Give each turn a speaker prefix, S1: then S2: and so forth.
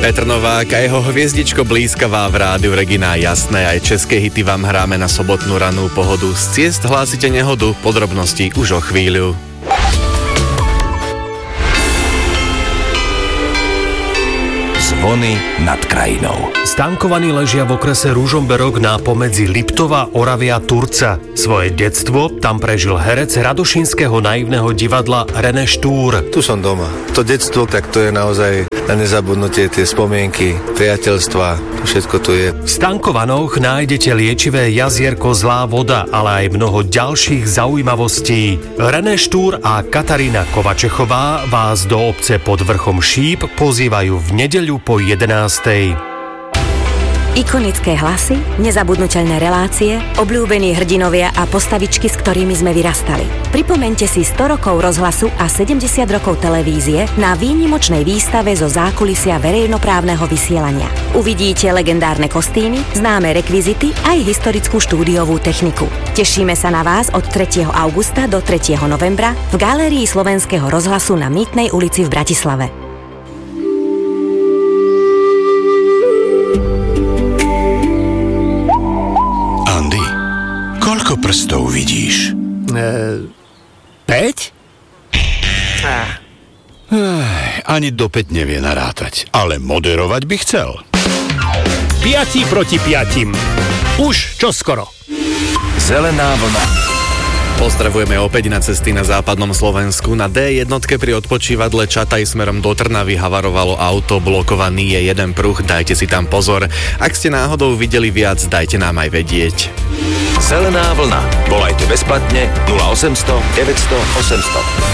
S1: Petr Novák a jeho hviezdičko blízkavá v rádiu Regina. Jasné, aj české hity vám hráme na sobotnú ranú pohodu. Z ciest hlásite nehodu, podrobnosti už o chvíľu.
S2: Zvony nad krajinou.
S3: Stankovaní ležia v okrese Ružomberok na pomedzi Liptova, Oravia, Turca. Svoje detstvo tam prežil herec Radošínskeho naivného divadla René Štúr.
S4: Tu som doma. To detstvo, tak to je naozaj na nezabudnutie, tie spomienky, priateľstva, to všetko tu je.
S3: V Stankovanoch nájdete liečivé jazierko Zlá voda, ale aj mnoho ďalších zaujímavostí. René Štúr a Katarína Kovačechová vás do obce pod vrchom Šíp pozývajú v nedeľu po 11:00.
S5: Ikonické hlasy, nezabudnuteľné relácie, obľúbení hrdinovia a postavičky, s ktorými sme vyrastali. Pripomeňte si 100 rokov rozhlasu a 70 rokov televízie na výnimočnej výstave zo zákulisia verejnoprávneho vysielania. Uvidíte legendárne kostýmy, známe rekvizity aj historickú štúdiovú techniku. Tešíme sa na vás od 3. augusta do 3. novembra v Galérii Slovenského rozhlasu na Mýtnej ulici v Bratislave.
S2: Koľko prstov vidíš?
S3: 5?
S2: Ani do 5 nevie narátať, ale moderovať by chcel.
S3: 5 proti 5. Už čoskoro.
S2: Zelená vlna.
S1: Pozdravujeme opäť na cesty na západnom Slovensku. Na D1 pri odpočívadle Čataj smerom do Trnavy havarovalo auto, blokovaný je jeden pruh, dajte si tam pozor. Ak ste náhodou videli viac, dajte nám aj vedieť.
S2: Zelená vlna. Volajte bezplatne 0800 900 800.